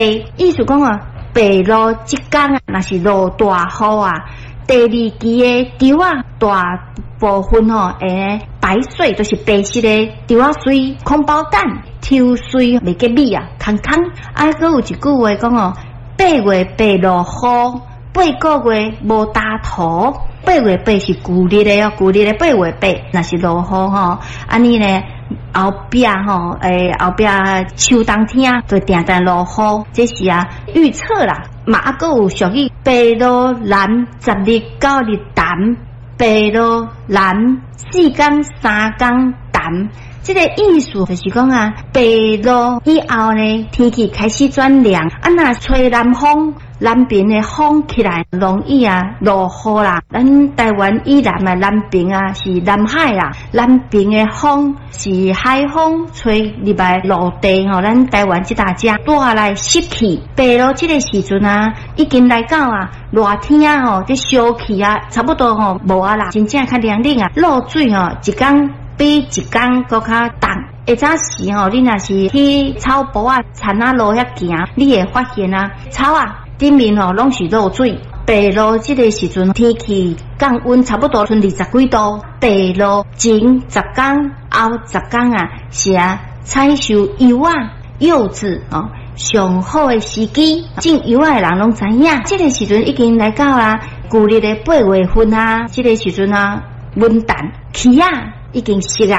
意思讲啊，白露即天啊，若是落大雨啊，第二期的稻啊，大部分白水就是白色的稻啊水空包蛋，抽水袂结米啊，空空。啊，搁有一句话讲哦，八月白落雨，八个月无大土。八月八是旧历的哦，旧历的八月八，若是落雨吼，安尼呢后壁吼，后壁秋冬天就定定落雨，这是啊预测啦。嘛啊，搁有俗语，白露蓝10日9日淡，白露蓝4天3天淡。这个意思就是讲啊，白露以后呢，天气开始转凉，啊那吹南风。南边的风起来容易啊落雨啦，咱台湾以南的南边啊是南海啦，南边的风是海风吹入来陆地吼，咱台湾这大家带来湿气。白露这个时阵啊，已经来到啊热天啊吼，这烧气啊差不多吼无啊啦，真正较凉冷啊，露水吼一天比一天搁较重。下早时吼，你若是去草坡啊、田啊路遐行，你会发现啊，草啊。顶面吼拢是露水，白露这个时阵天气降温差不多剩20几度，白露前10天后10天啊是啊采收柚啊柚子哦上好的时机，种柚啊的人拢知影，这个时阵已经来到啊旧历的8月份啊，这个时阵啊温淡气啊已经熟啊。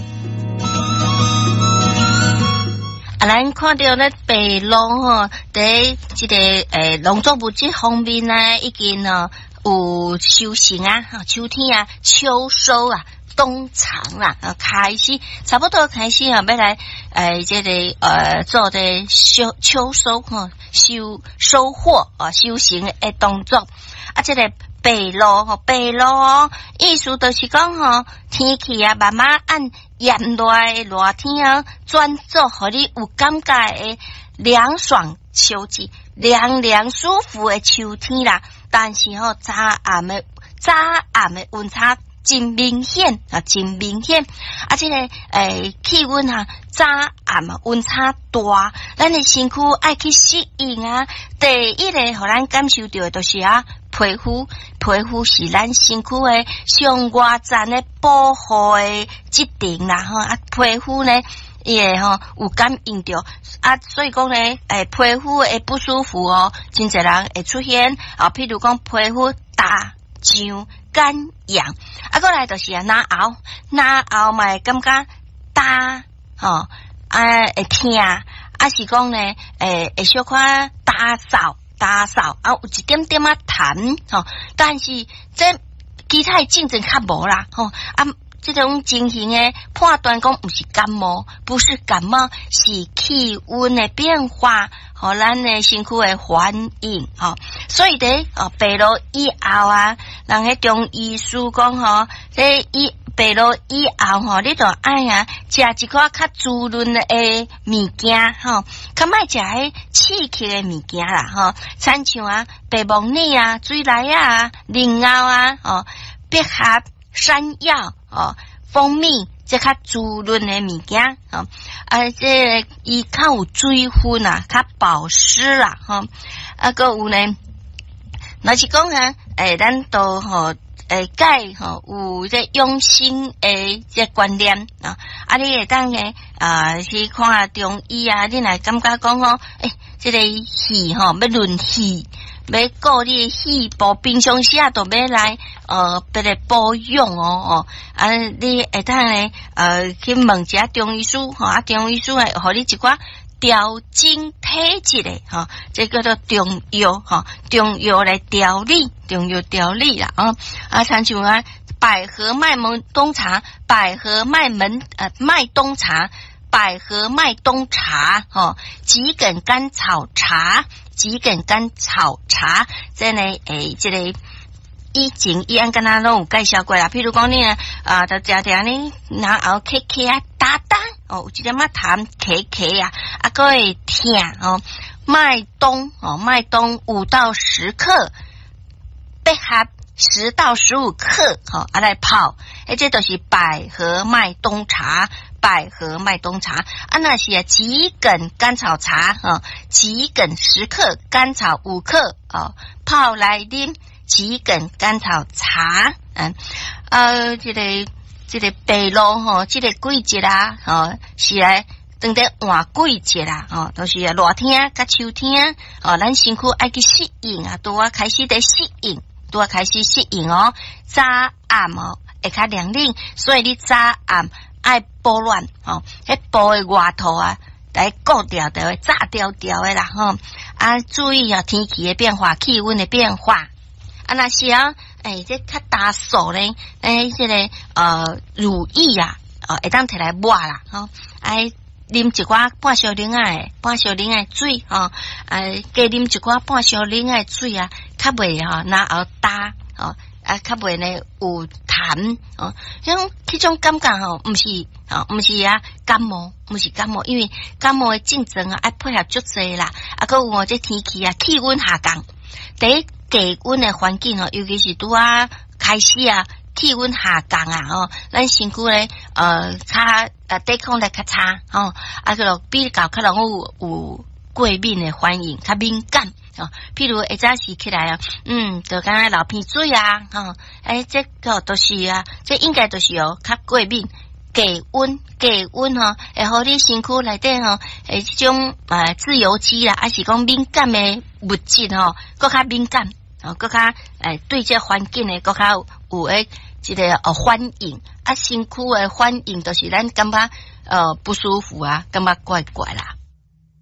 啊，咱看到咧白露吼，在这个农作物这方面呢，已经有收成啊，秋天啊，秋收啊，冬藏啦，开始差不多开始要来这个做的秋收吼，收获收成的动作啊，这个。白露意思就是讲吼，天气啊慢慢按炎热的热天啊，转做互你有感觉的凉爽秋季，凉凉舒服的秋天啦。但是吼，早暗的温差真明显啊，真明显啊！这个气温啊，早暗温差大，咱的身躯爱去适应啊。第一个，互咱感受到的就是啊。皮肤是咱身躯的上外层的保护的质地啦吼啊，皮肤呢也吼有感应到啊，所以讲呢，皮肤会不舒服哦，真侪人会出现啊，譬如讲皮肤大痒、干痒，啊，过来就是啊，哪后嘛会感觉大吼会痛，啊是讲呢，会小可打扫啊，有一点点痰吼，但是这其他的症状较无啦吼啊，这种情形的判断讲不是感冒，是气温的变化，和咱的身躯的反应吼，所以咧白露以后啊，人迄中医师讲吼，这白露以后吼，你就爱啊食一寡较滋润的物件吼，较莫食迄刺激的物件啦吼，亲像啊白木耳啊、水梨啊、莲藕啊、百合、山药蜂蜜，这较滋润的物件啊，这伊较有水分啊，较保湿啦吼，啊个有呢，若是讲啊，咱都吼。钙有这养生的这观念啊，你会当去看中医啊，你若感觉讲这个气要润气，要顾你的气部，平常时啊都要来别来保养啊，你会当呢去问一下中医师啊，中医师会互你一寡。调整体质的这叫做中药中药来调理啦亲像啊百合麦冬茶、百合麦冬茶、百合麦冬茶桔梗甘草茶、这呢这个以前伊安跟他拢有介绍过啦，譬如讲你就常常呢，然后咳啊打有一点痰咳啊，个会痛麦冬5到10克，百合10到15克来泡，这都是百合麦冬茶、 百合麦冬茶。那是桔梗甘草茶桔梗10克，甘草5克泡来啉桔梗甘草茶。这个白露这个季节啦是来当在换季节啦都是热天甲秋天咱身躯爱去适应拄开始在适应，拄开始适应早暗会较凉冷，所以你早暗爱保暖迄布的外套来固掉的炸掉的啦注意天气的变化，气温的变化那是这较打手咧这个乳液会当摕来抹啦啉一寡半小冷的水加啉一寡半小冷的水较袂然后搭较袂呢有痰像迄种感觉毋是感冒，毋是感冒，因为感冒的症状爱配合足济啦还有这天气气温下降，第一低温的环境尤其是拄开始气温下降咱身躯咧较抵抗力较差比较可能有过敏的反应，较敏感譬如会早时起来就敢若流鼻水这个都是这应该都是较过敏。低温会互你身躯内底这种自由基啦，还是讲敏感的物质更较敏感更较对这环境的更较有这个反应身躯的反应就是咱感觉不舒服感觉怪怪啦